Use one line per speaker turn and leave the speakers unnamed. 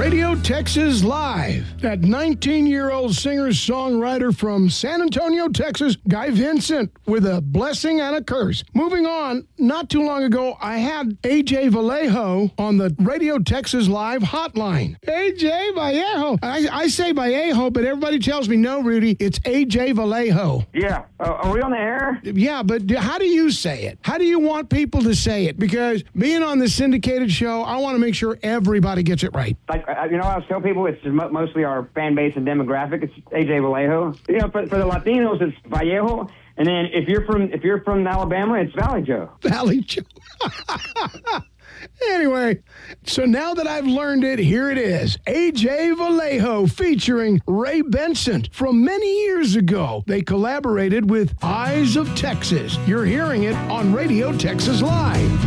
Radio Texas Live. That 19-year-old singer-songwriter from San Antonio, Texas, Guy Vincent, with a blessing and a curse. Moving on, not too long ago, I had AJ Vallejo on the Radio Texas Live hotline. AJ Vallejo. I say Vallejo, but everybody tells me, no, Rudy, it's AJ Vallejo.
Yeah. Are we on the air?
Yeah, but how do you say it? How do you want people to say it? Because being on the syndicated show, I want to make sure everybody gets it right.
Like, I always tell people it's mostly our fan base and demographic. It's AJ Vallejo. You know, for the Latinos, it's Vallejo. And then if you're from Alabama, it's Valley Joe.
Valley Joe. Anyway, so now that I've learned it, here it is. AJ Vallejo featuring Ray Benson. From many years ago, they collaborated with Eyes of Texas. You're hearing it on Radio Texas Live.